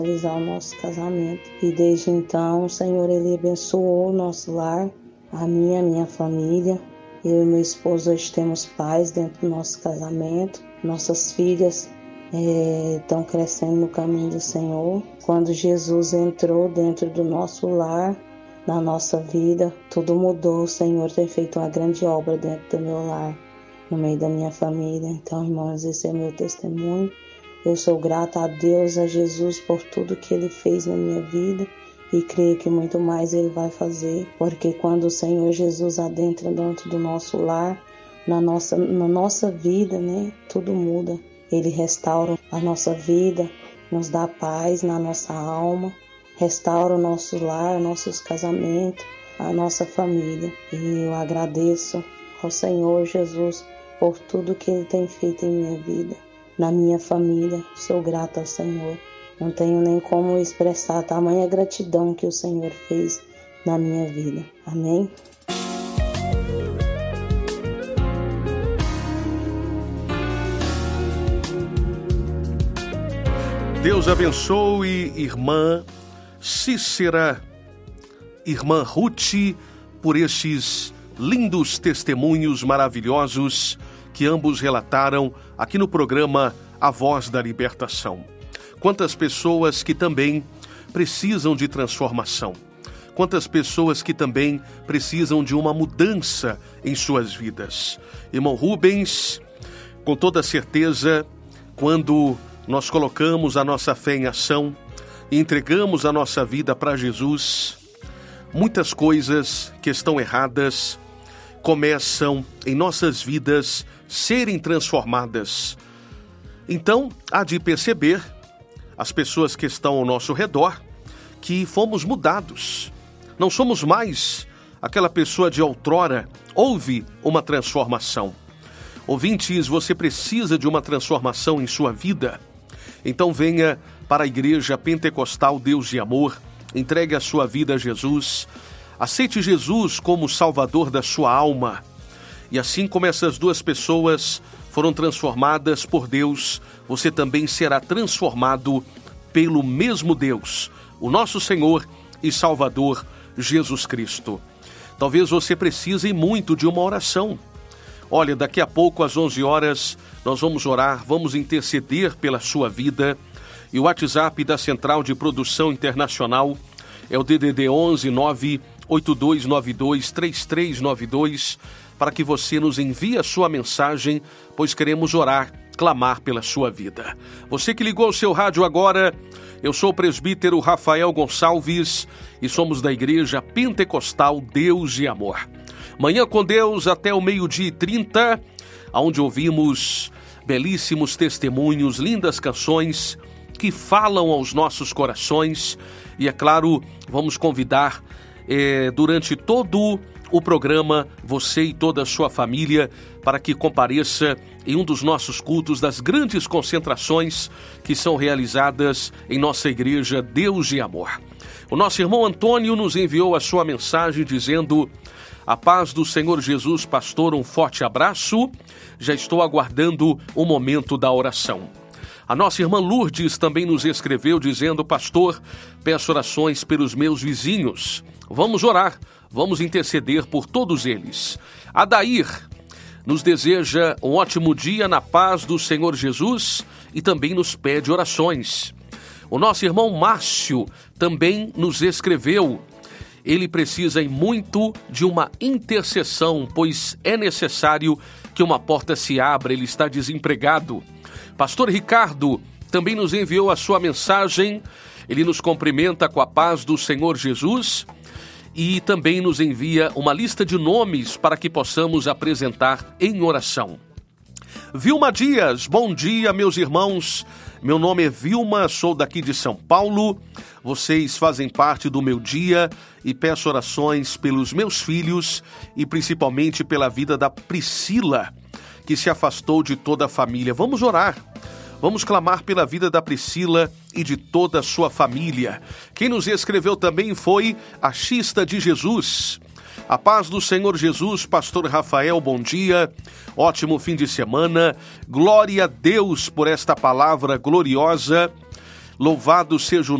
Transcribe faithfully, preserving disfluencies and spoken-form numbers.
realizar o nosso casamento. E desde então, o Senhor, Ele abençoou o nosso lar, a minha, a minha família. Eu e meu esposo hoje temos paz dentro do nosso casamento. Nossas filhas é, estão crescendo no caminho do Senhor. Quando Jesus entrou dentro do nosso lar, na nossa vida, tudo mudou. O Senhor tem feito uma grande obra dentro do meu lar, no meio da minha família. Então, irmãos, esse é meu testemunho. Eu sou grata a Deus, a Jesus, por tudo que Ele fez na minha vida e creio que muito mais Ele vai fazer, porque quando o Senhor Jesus adentra dentro do nosso lar, na nossa, na nossa vida, né, tudo muda. Ele restaura a nossa vida, nos dá paz na nossa alma, restaura o nosso lar, nossos casamentos, a nossa família. E eu agradeço ao Senhor Jesus por tudo que Ele tem feito em minha vida. Na minha família, sou grata ao Senhor. Não tenho nem como expressar a tamanha gratidão que o Senhor fez na minha vida. Amém? Deus abençoe irmã Cícera, irmã Ruth, por estes lindos testemunhos maravilhosos que ambos relataram aqui no programa A Voz da Libertação. Quantas pessoas que também precisam de transformação. Quantas pessoas que também precisam de uma mudança em suas vidas. Irmão Rubens, com toda certeza, quando nós colocamos a nossa fé em ação e entregamos a nossa vida para Jesus, muitas coisas que estão erradas começam em nossas vidas serem transformadas. Então, há de perceber, as pessoas que estão ao nosso redor, que fomos mudados. Não somos mais aquela pessoa de outrora. Houve uma transformação. Ouvintes, você precisa de uma transformação em sua vida? Então venha para a Igreja Pentecostal Deus de Amor, entregue a sua vida a Jesus, aceite Jesus como Salvador da sua alma. E assim como essas duas pessoas foram transformadas por Deus, você também será transformado pelo mesmo Deus, o nosso Senhor e Salvador Jesus Cristo. Talvez você precise muito de uma oração. Olha, daqui a pouco às onze horas nós vamos orar, vamos interceder pela sua vida. E o WhatsApp da Central de Produção Internacional é o D D D onze nove oito dois nove dois três três nove dois, para que você nos envie a sua mensagem, pois queremos orar, clamar pela sua vida. Você que ligou o seu rádio agora, eu sou o presbítero Rafael Gonçalves e somos da Igreja Pentecostal Deus de Amor. Manhã com Deus até o meio-dia e trinta, onde ouvimos belíssimos testemunhos, lindas canções que falam aos nossos corações. E é claro, vamos convidar eh, durante todo o programa você e toda a sua família para que compareça em um dos nossos cultos das grandes concentrações que são realizadas em nossa Igreja Deus de Amor. O nosso irmão Antônio nos enviou a sua mensagem dizendo: a paz do Senhor Jesus, pastor, um forte abraço. Já estou aguardando o momento da oração. A nossa irmã Lourdes também nos escreveu dizendo: pastor, peço orações pelos meus vizinhos. Vamos orar, vamos interceder por todos eles. Adair nos deseja um ótimo dia na paz do Senhor Jesus e também nos pede orações. O nosso irmão Márcio também nos escreveu. Ele precisa em muito de uma intercessão, pois é necessário que uma porta se abra, ele está desempregado. Pastor Ricardo também nos enviou a sua mensagem, ele nos cumprimenta com a paz do Senhor Jesus e também nos envia uma lista de nomes para que possamos apresentar em oração. Vilma Dias, bom dia, meus irmãos. Meu nome é Vilma, sou daqui de São Paulo. Vocês fazem parte do meu dia e peço orações pelos meus filhos e principalmente pela vida da Priscila, que se afastou de toda a família. Vamos orar. Vamos clamar pela vida da Priscila e de toda a sua família. Quem nos escreveu também foi a Xista de Jesus. A paz do Senhor Jesus, pastor Rafael, bom dia, ótimo fim de semana, glória a Deus por esta palavra gloriosa. Louvado seja o